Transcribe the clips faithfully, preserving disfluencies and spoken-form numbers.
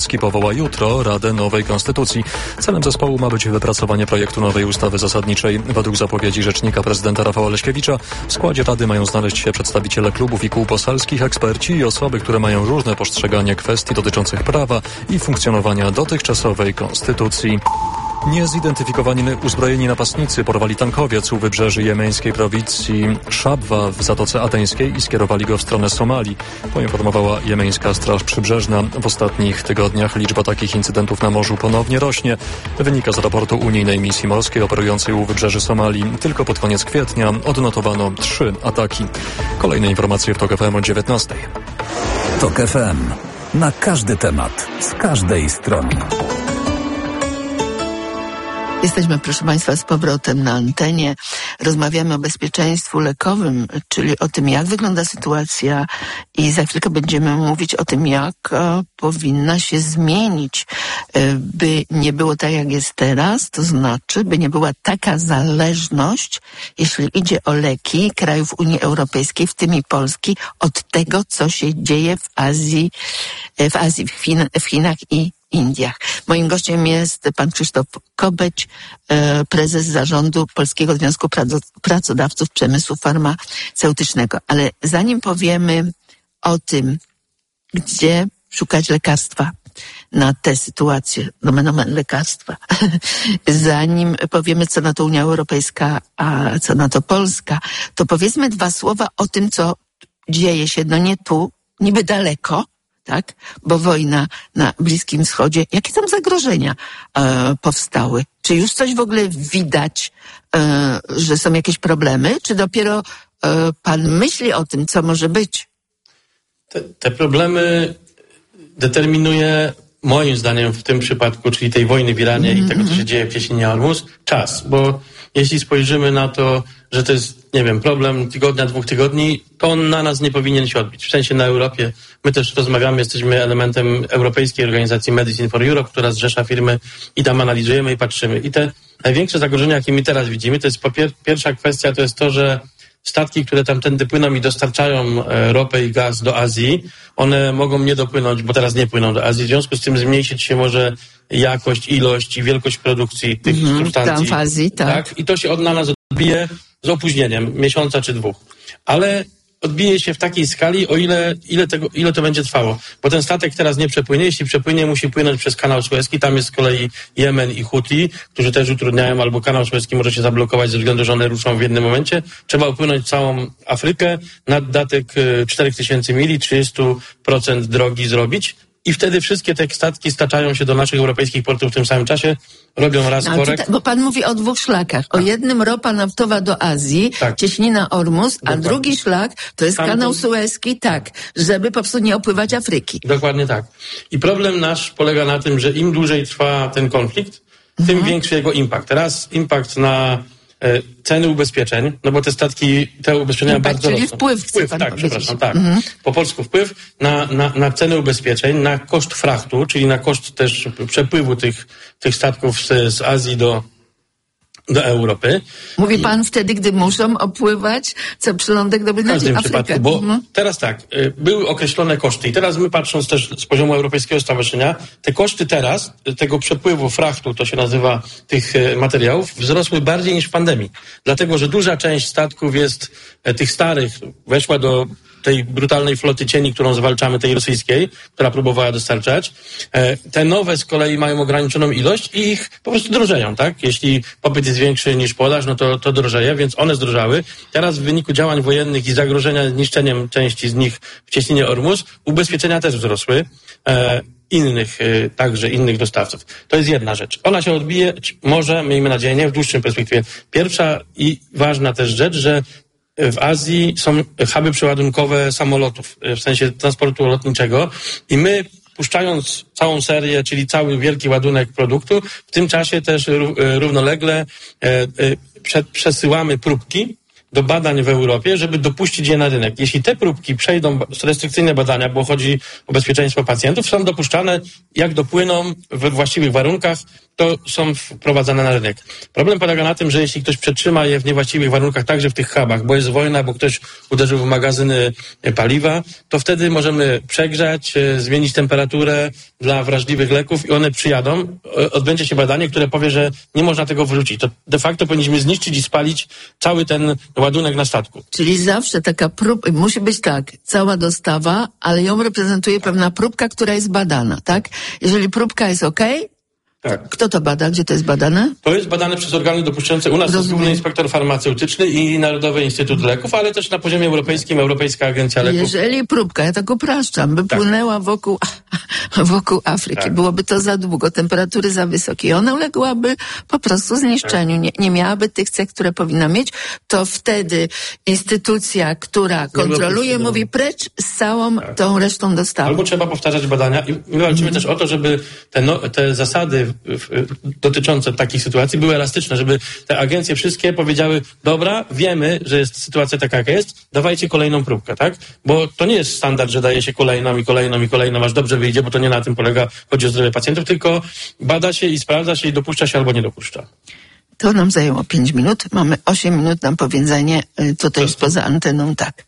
powoła jutro Radę Nowej Konstytucji. Celem zespołu ma być wypracowanie projektu nowej ustawy zasadniczej. Według zapowiedzi rzecznika prezydenta Rafała Leśkiewicza w składzie Rady mają znaleźć się przedstawiciele klubów i kół poselskich, eksperci i osoby, które mają różne postrzeganie kwestii dotyczących prawa i funkcjonowania dotychczasowej konstytucji. Niezidentyfikowani uzbrojeni napastnicy porwali tankowiec u wybrzeży jemeńskiej prowincji Szabwa w Zatoce Adeńskiej i skierowali go w stronę Somalii, poinformowała jemeńska Straż Przybrzeżna. W ostatnich tygodniach liczba takich incydentów na morzu ponownie rośnie. Wynika z raportu unijnej misji morskiej operującej u wybrzeży Somalii. Tylko pod koniec kwietnia odnotowano trzy ataki. Kolejne informacje w TOK F M o dziewiętnastej. TOK F M. Na każdy temat, z każdej strony. Jesteśmy, proszę Państwa, z powrotem na antenie. Rozmawiamy o bezpieczeństwu lekowym, czyli o tym, jak wygląda sytuacja i za chwilkę będziemy mówić o tym, jak e, powinna się zmienić, e, by nie było tak, jak jest teraz, to znaczy, by nie była taka zależność, jeśli idzie o leki krajów Unii Europejskiej, w tym i Polski, od tego, co się dzieje w Azji, e, w Azji, w, Chin, w Chinach i Indiach. Moim gościem jest pan Krzysztof Kobeć, prezes zarządu Polskiego Związku Pracodawców Przemysłu Farmaceutycznego. Ale zanim powiemy o tym, gdzie szukać lekarstwa na tę sytuację, nomen omen lekarstwa, zanim powiemy, co na to Unia Europejska, a co na to Polska, to powiedzmy dwa słowa o tym, co dzieje się, no nie tu, niby daleko, tak? Bo wojna na Bliskim Wschodzie. Jakie tam zagrożenia e, powstały? Czy już coś w ogóle widać, e, że są jakieś problemy? Czy dopiero e, pan myśli o tym, co może być? Te, te problemy determinuje, moim zdaniem w tym przypadku, czyli tej wojny w Iranie mm-hmm. i tego, co się dzieje w cieśninie Ormus, czas. Bo jeśli spojrzymy na to, że to jest, nie wiem, problem tygodnia, dwóch tygodni, to on na nas nie powinien się odbić. W sensie na Europie. My też rozmawiamy, jesteśmy elementem Europejskiej Organizacji Medicine for Europe, która zrzesza firmy i tam analizujemy i patrzymy. I te największe zagrożenia, jakie my teraz widzimy, to jest po pier- pierwsza kwestia, to jest to, że statki, które tamtędy płyną i dostarczają e, ropę i gaz do Azji, one mogą nie dopłynąć, bo teraz nie płyną do Azji. W związku z tym zmniejszyć się może jakość, ilość i wielkość produkcji tych mm-hmm, substancji. Tam w Azji, tak. tak. I to się od nas odbije z opóźnieniem, miesiąca czy dwóch. Ale odbije się w takiej skali, o ile, ile, tego, ile to będzie trwało. Bo ten statek teraz nie przepłynie. Jeśli przepłynie, musi płynąć przez kanał Suezki. Tam jest z kolei Jemen i Huti, którzy też utrudniają, albo kanał Suezki może się zablokować ze względu, że one ruszą w jednym momencie. Trzeba upłynąć całą Afrykę, naddatek cztery tysiące mili, trzydzieści procent drogi zrobić. I wtedy wszystkie te statki staczają się do naszych europejskich portów w tym samym czasie, robią raz no, korek. Tutaj, bo pan mówi o dwóch szlakach. O jednym ropa naftowa do Azji, tak. Cieśnina Ormus, a Dokładnie. drugi szlak to jest Tamto... kanał Suezki, tak, żeby po prostu nie opływać Afryki. Dokładnie tak. I problem nasz polega na tym, że im dłużej trwa ten konflikt, tym mhm. większy jego impact. Teraz impact na e, ceny ubezpieczeń, no bo te statki, te ubezpieczenia impact, bardzo czyli rosną. wpływ. Wpływ, tak, powiedzieć. przepraszam, tak. Mhm. Po polsku wpływ na, na, na ceny ubezpieczeń, na koszt frachtu, czyli na koszt też przepływu tych, tych statków z, z Azji do do Europy. Mówi I pan wtedy, gdy muszą opływać co przylądek do w każdym przypadku, bo mhm. teraz tak, y, były określone koszty i teraz my patrząc też z poziomu Europejskiego Stowarzyszenia, te koszty teraz, tego przepływu frachtu, to się nazywa, tych y, materiałów, wzrosły bardziej niż w pandemii. Dlatego, że duża część statków jest y, tych starych, weszła do tej brutalnej floty cieni, którą zwalczamy, tej rosyjskiej, która próbowała dostarczać. Te nowe z kolei mają ograniczoną ilość i ich po prostu drożeją, tak? Jeśli popyt jest większy niż podaż, no to, to drożeje, więc one zdrożały. Teraz w wyniku działań wojennych i zagrożenia niszczeniem części z nich w cieśninie Ormus, ubezpieczenia też wzrosły. E, innych, e, także innych dostawców. To jest jedna rzecz. Ona się odbije, może, miejmy nadzieję, nie w dłuższym perspektywie. Pierwsza i ważna też rzecz, że w Azji są huby przeładunkowe samolotów, w sensie transportu lotniczego i my, puszczając całą serię, czyli cały wielki ładunek produktu, w tym czasie też równolegle przesyłamy próbki do badań w Europie, żeby dopuścić je na rynek. Jeśli te próbki przejdą restrykcyjne badania, bo chodzi o bezpieczeństwo pacjentów, są dopuszczane, jak dopłyną we właściwych warunkach, to są wprowadzane na rynek. Problem polega na tym, że jeśli ktoś przetrzyma je w niewłaściwych warunkach, także w tych hubach, bo jest wojna, bo ktoś uderzył w magazyny paliwa, to wtedy możemy przegrzać, zmienić temperaturę dla wrażliwych leków i one przyjadą. Odbędzie się badanie, które powie, że nie można tego wyrzucić. To de facto powinniśmy zniszczyć i spalić cały ten ładunek na statku. Czyli zawsze taka próbka, musi być tak, cała dostawa, ale ją reprezentuje pewna próbka, która jest badana, tak? Jeżeli próbka jest okej, tak. Kto to bada? Gdzie to jest badane? To jest badane przez organy dopuszczające. U nas jest Główny Inspektor Farmaceutyczny i Narodowy Instytut Leków, ale też na poziomie europejskim Europejska Agencja Leków. Jeżeli próbka, ja tak upraszczam, by tak. płynęła wokół, wokół Afryki, tak. byłoby to za długo, temperatury za wysokie i ona uległaby po prostu zniszczeniu. Tak. Nie, nie miałaby tych cech, które powinna mieć, to wtedy instytucja, która kontroluje, mówi precz z całą tak. tą resztą dostawy. Albo trzeba powtarzać badania i my walczymy mm. też o to, żeby te, no, te zasady dotyczące takich sytuacji były elastyczne, żeby te agencje wszystkie powiedziały, dobra, wiemy, że jest sytuacja taka, jaka jest, dawajcie kolejną próbkę, tak? Bo to nie jest standard, że daje się kolejną i kolejną i kolejną, aż dobrze wyjdzie, bo to nie na tym polega, chodzi o zdrowie pacjentów, tylko bada się i sprawdza się i dopuszcza się albo nie dopuszcza. To nam zajęło pięć minut. Mamy osiem minut na powiedzenie, co to jest poza anteną, tak.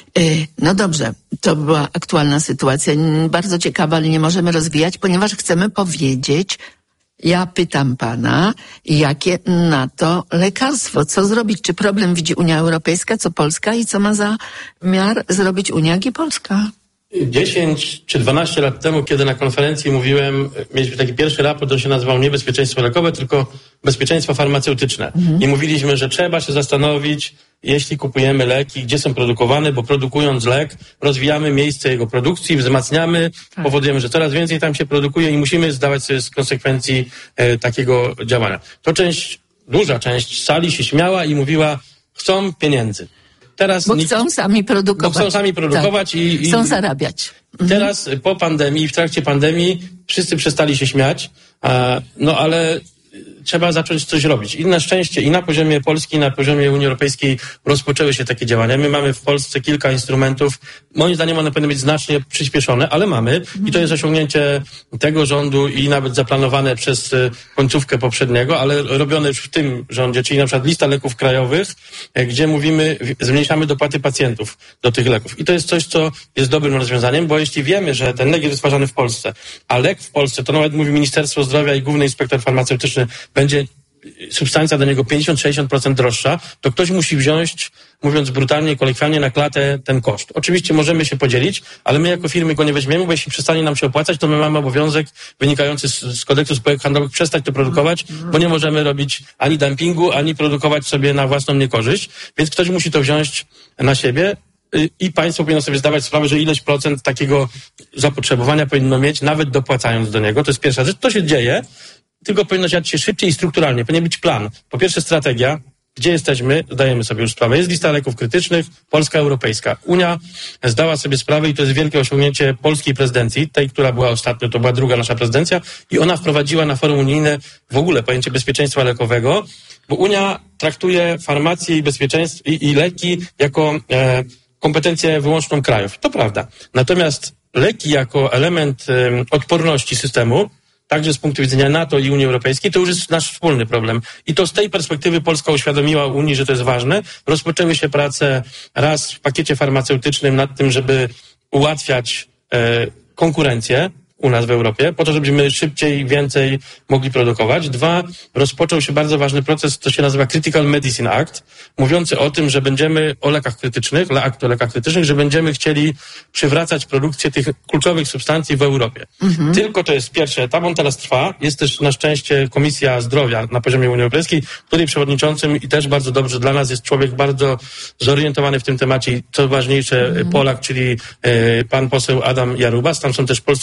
No dobrze, to była aktualna sytuacja, bardzo ciekawa, ale nie możemy rozwijać, ponieważ chcemy powiedzieć, ja pytam pana, jakie na to lekarstwo, co zrobić, czy problem widzi Unia Europejska, co Polska i co ma zamiar zrobić Unia, jak i Polska? dziesięć czy dwanaście lat temu, kiedy na konferencji mówiłem, mieliśmy taki pierwszy raport, on się nazywał nie bezpieczeństwo lekowe, tylko bezpieczeństwo farmaceutyczne. Mhm. I mówiliśmy, że trzeba się zastanowić, jeśli kupujemy leki, gdzie są produkowane, bo produkując lek, rozwijamy miejsce jego produkcji, wzmacniamy, tak. powodujemy, że coraz więcej tam się produkuje i musimy zdawać sobie z konsekwencji e, takiego działania. To część, duża część sali się śmiała i mówiła, chcą pieniędzy. Teraz bo nikt, chcą sami produkować. Bo chcą sami produkować tak. i, i... Chcą zarabiać. Mhm. Teraz po pandemii, w trakcie pandemii wszyscy przestali się śmiać, a, no ale trzeba zacząć coś robić. I na szczęście i na poziomie Polski, i na poziomie Unii Europejskiej rozpoczęły się takie działania. My mamy w Polsce kilka instrumentów. Moim zdaniem one powinny być znacznie przyspieszone, ale mamy. Mhm. I to jest osiągnięcie tego rządu i nawet zaplanowane przez końcówkę poprzedniego, ale robione już w tym rządzie, czyli na przykład lista leków krajowych, gdzie mówimy, zmniejszamy dopłaty pacjentów do tych leków. I to jest coś, co jest dobrym rozwiązaniem, bo jeśli wiemy, że ten lek jest wytwarzany w Polsce, a lek w Polsce, to nawet mówi Ministerstwo Zdrowia i Główny Inspektor Farmaceutyczny, będzie substancja do niego pięćdziesiąt do sześćdziesięciu procent droższa, to ktoś musi wziąć, mówiąc brutalnie, kolokwialnie, na klatę ten koszt. Oczywiście możemy się podzielić, ale my jako firmy go nie weźmiemy, bo jeśli przestanie nam się opłacać, to my mamy obowiązek wynikający z, z kodeksu spółek handlowych przestać to produkować, bo nie możemy robić ani dumpingu, ani produkować sobie na własną niekorzyść, więc ktoś musi to wziąć na siebie. I państwo powinno sobie zdawać sprawę, że ileś procent takiego zapotrzebowania powinno mieć, nawet dopłacając do niego. To jest pierwsza rzecz. To się dzieje, tylko powinno dziać się szybciej i strukturalnie. Powinien być plan. Po pierwsze strategia. Gdzie jesteśmy? Zdajemy sobie już sprawę. Jest lista leków krytycznych, polska, europejska. Unia zdała sobie sprawę i to jest wielkie osiągnięcie polskiej prezydencji, tej, która była ostatnio, to była druga nasza prezydencja i ona wprowadziła na forum unijne w ogóle pojęcie bezpieczeństwa lekowego, bo Unia traktuje farmację i bezpieczeństwo i, i leki jako e, kompetencję wyłączną krajów. To prawda. Natomiast leki jako element e, odporności systemu, także z punktu widzenia NATO i Unii Europejskiej, to już jest nasz wspólny problem. I to z tej perspektywy Polska uświadomiła Unii, że to jest ważne. Rozpoczęły się prace raz w pakiecie farmaceutycznym nad tym, żeby ułatwiać e, konkurencję u nas w Europie, po to, żebyśmy szybciej, więcej mogli produkować. Dwa, rozpoczął się bardzo ważny proces, to się nazywa Critical Medicine Act, mówiący o tym, że będziemy o lekach krytycznych, akt o lekach krytycznych, że będziemy chcieli przywracać produkcję tych kluczowych substancji w Europie. Mhm. Tylko to jest pierwszy etap, on teraz trwa. Jest też na szczęście Komisja Zdrowia na poziomie Unii Europejskiej, której przewodniczącym i też bardzo dobrze dla nas jest człowiek bardzo zorientowany w tym temacie i co ważniejsze mhm. Polak, czyli e, pan poseł Adam Jarubas. Tam są też polscy posłowie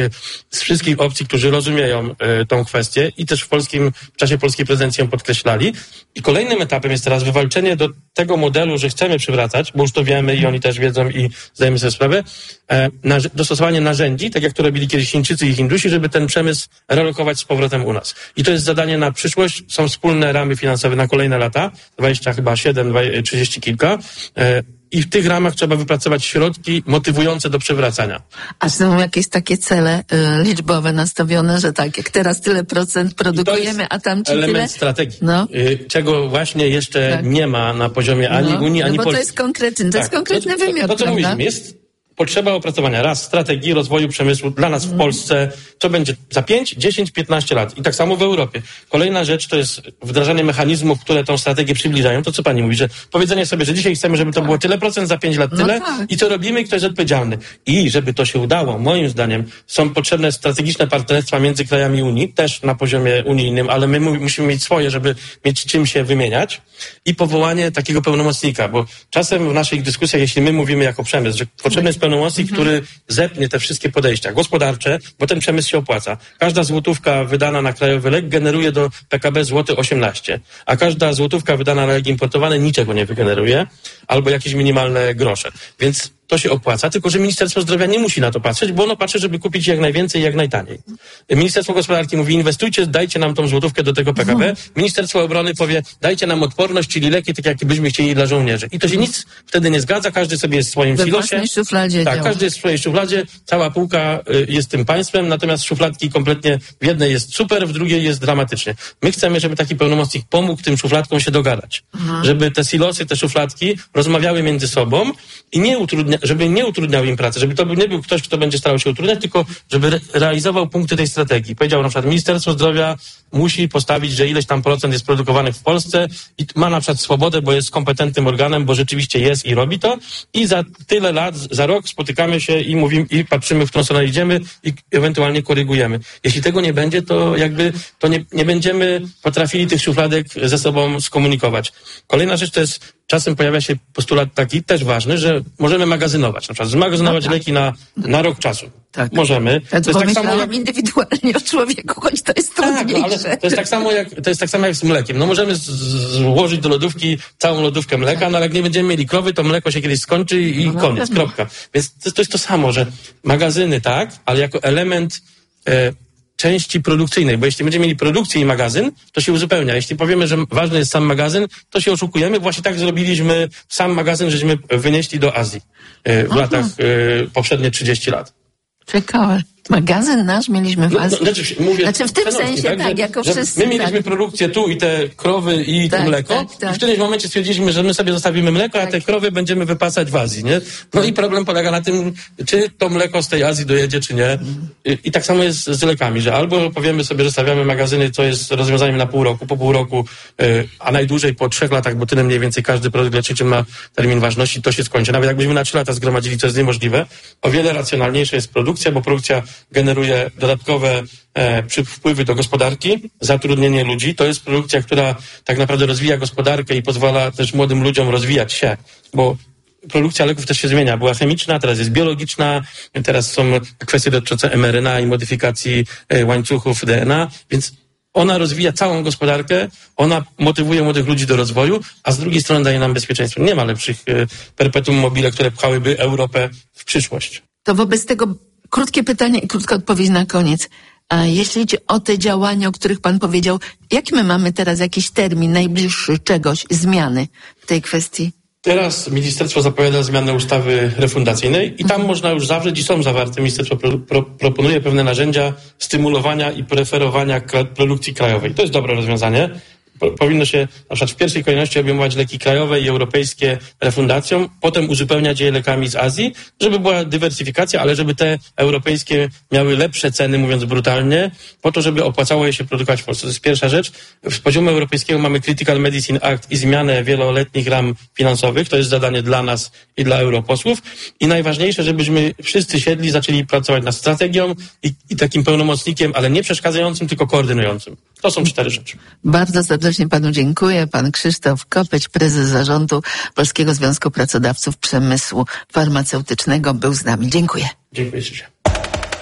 z wszystkich opcji, którzy rozumieją y, tą kwestię i też w polskim, w czasie polskiej prezydencji ją podkreślali. I kolejnym etapem jest teraz wywalczenie do tego modelu, że chcemy przywracać, bo już to wiemy i oni też wiedzą i zdajemy sobie sprawę, e, narzy- dostosowanie narzędzi, tak jak to robili kiedyś Chińczycy i Hindusi, żeby ten przemysł relokować z powrotem u nas. I to jest zadanie na przyszłość. Są wspólne ramy finansowe na kolejne lata, dwadzieścia chyba siedem, trzydzieści kilka. E, I w tych ramach trzeba wypracować środki motywujące do przywracania. A są jakieś takie cele y, liczbowe nastawione, że tak, jak teraz tyle procent produkujemy, a tam ci element tyle... strategii, No. y, czego właśnie jeszcze Tak. nie ma na poziomie ani No, Unii, no ani bo Polski. to jest konkretny, to Tak, jest konkretny to, wymiar, to, to, co prawda? mówimy, jest potrzeba opracowania raz strategii rozwoju przemysłu dla nas w Polsce, co będzie za pięć, dziesięć, piętnaście lat. I tak samo w Europie. Kolejna rzecz to jest wdrażanie mechanizmów, które tą strategię przybliżają. To, co pani mówi, że powiedzenie sobie, że dzisiaj chcemy, żeby to było tyle procent, za pięć lat No tyle tak. i co robimy i kto jest odpowiedzialny. I żeby to się udało, moim zdaniem, są potrzebne strategiczne partnerstwa między krajami Unii, też na poziomie unijnym, ale my mu- musimy mieć swoje, żeby mieć czym się wymieniać i powołanie takiego pełnomocnika, bo czasem w naszych dyskusjach, jeśli my mówimy jako przemysł, że potrzebny jest pełnomocnik, który zepnie te wszystkie podejścia gospodarcze, bo ten przemysł się opłaca. Każda złotówka wydana na krajowy lek generuje do P K B złoty osiemnaście, a każda złotówka wydana na lek importowany niczego nie wygeneruje, albo jakieś minimalne grosze. Więc to się opłaca, tylko że Ministerstwo Zdrowia nie musi na to patrzeć, bo ono patrzy, żeby kupić jak najwięcej i jak najtaniej. Ministerstwo Gospodarki mówi, inwestujcie, dajcie nam tą złotówkę do tego P K B. Ministerstwo Obrony powie, dajcie nam odporność, czyli leki, tak jak byśmy chcieli dla żołnierzy. I to się nic wtedy nie zgadza, każdy sobie jest w swoim We silosie. własnej szufladzie Tak, działa. każdy jest w swojej szufladzie, cała półka y, jest tym państwem, natomiast szufladki kompletnie w jednej jest super, w drugiej jest dramatycznie. My chcemy, żeby taki pełnomocnik pomógł tym szufladkom się dogadać. Żeby te silosy, te szufladki rozmawiały między sobą i nie utrudnia, żeby nie utrudniał im pracy, żeby to był- nie był ktoś, kto będzie starał się utrudniać, tylko żeby re- realizował punkty tej strategii. Powiedział na przykład, Ministerstwo Zdrowia musi postawić, że ileś tam procent jest produkowanych w Polsce i t- ma na przykład swobodę, bo jest kompetentnym organem, bo rzeczywiście jest i robi to i za tyle lat, za rok spotykamy się i mówimy, i patrzymy, w którą stronę idziemy i ewentualnie korygujemy. Jeśli tego nie będzie, to jakby to nie, nie będziemy potrafili tych szufladek ze sobą skomunikować. Kolejna rzecz to jest, czasem pojawia się postulat taki też ważny, że możemy magazynować. Na przykład zmagazynować No tak. leki na, na rok czasu. Tak. Możemy. Ja To to jest tak samo pomyślałam jak... indywidualnie o człowieku, choć to jest Tak, no, ale trudniejsze. to jest tak samo jak, to jest tak samo jak z mlekiem. No możemy z- z- złożyć do lodówki całą lodówkę mleka, no ale jak nie będziemy mieli krowy, to mleko się kiedyś skończy i No na koniec, pewno. kropka. Więc to, to jest to samo, że magazyny tak, ale jako element e, części produkcyjnej, bo jeśli będziemy mieli produkcję i magazyn, to się uzupełnia. Jeśli powiemy, że ważny jest sam magazyn, to się oszukujemy. Właśnie tak zrobiliśmy sam magazyn, żeśmy wynieśli do Azji e, w Aha. latach e, poprzednie trzydzieści lat. Ciekawe. Magazyn nasz mieliśmy w No, no, Azji. znaczy, mówię Znaczy w tym stanowczo, sensie, tak, że, jako że wszyscy. My mieliśmy tak. produkcję tu i te krowy i Tak, to mleko tak, tak. i w którymś momencie stwierdziliśmy, że my sobie zostawimy mleko, a Tak. te krowy będziemy wypasać w Azji, nie? No i problem polega na tym, czy to mleko z tej Azji dojedzie, czy nie. I, i tak samo jest z lekami, że albo powiemy sobie, że stawiamy magazyny, to jest rozwiązaniem na pół roku, po pół roku, y, a najdłużej po trzech latach, bo tyle mniej więcej każdy produkt leczniczy ma termin ważności, to się skończy. Nawet jakbyśmy na trzy lata zgromadzili, co jest niemożliwe, o wiele racjonalniejsza jest produkcja, bo produkcja generuje dodatkowe e, przy- wpływy do gospodarki, zatrudnienie ludzi. To jest produkcja, która tak naprawdę rozwija gospodarkę i pozwala też młodym ludziom rozwijać się, bo produkcja leków też się zmienia. Była chemiczna, teraz jest biologiczna, teraz są kwestie dotyczące em er en a i modyfikacji e, łańcuchów D N A, więc ona rozwija całą gospodarkę, ona motywuje młodych ludzi do rozwoju, a z drugiej strony daje nam bezpieczeństwo. Nie ma lepszych e, perpetuum mobile, które pchałyby Europę w przyszłość. To wobec tego krótkie pytanie i krótka odpowiedź na koniec. A jeśli chodzi o te działania, o których pan powiedział, jaki my mamy teraz jakiś termin najbliższy czegoś, zmiany w tej kwestii? Teraz ministerstwo zapowiada zmianę ustawy refundacyjnej i tam można już zawrzeć i są zawarte. Ministerstwo pro, pro, proponuje pewne narzędzia stymulowania i preferowania kra, produkcji krajowej. To jest dobre rozwiązanie. Po, powinno się na przykład w pierwszej kolejności obejmować leki krajowe i europejskie refundacją, potem uzupełniać je lekami z Azji, żeby była dywersyfikacja, ale żeby te europejskie miały lepsze ceny, mówiąc brutalnie, po to, żeby opłacało je się produkować w Polsce. To jest pierwsza rzecz. Z poziomu europejskiego mamy Critical Medicine Act i zmianę wieloletnich ram finansowych. To jest zadanie dla nas i dla europosłów. I najważniejsze, żebyśmy wszyscy siedli, zaczęli pracować nad strategią i, i takim pełnomocnikiem, ale nie przeszkadzającym, tylko koordynującym. To są cztery rzeczy. Bardzo serdecznie panu dziękuję. Pan Krzysztof Kopeć, prezes zarządu Polskiego Związku Pracodawców Przemysłu Farmaceutycznego, był z nami. Dziękuję. Dziękuję ślicznie.